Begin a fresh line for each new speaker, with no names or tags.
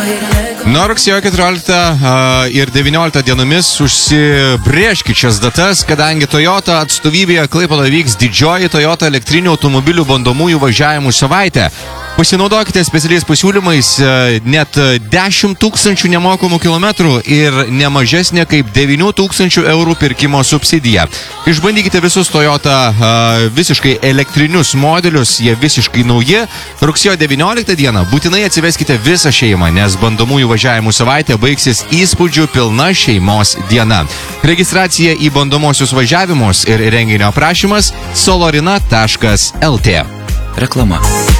Nuo rugsėjo 14 ir 19 dienomis užsibrėžkit šias datas, kadangi Toyota atstovybėje Klaipėdoje vyks didžioji Toyota elektrinių automobilių bandomųjų važiavimų savaitė. Pasinaudokite specialiais pasiūlymais, net 10 000 nemokamų kilometrų ir nemažesnė kaip 9 000 eurų pirkimo subsidija. Išbandykite visus Toyota visiškai elektrinius modelius, jie visiškai nauji. Rugsėjo 19 dieną būtinai atsiveskite visą šeimą, nes bandomųjų važiavimų savaitė baigsis įspūdžių pilna šeimos diena. Registracija į bandomosius važiavimus ir renginio aprašymas solorina.lt.
Reklama.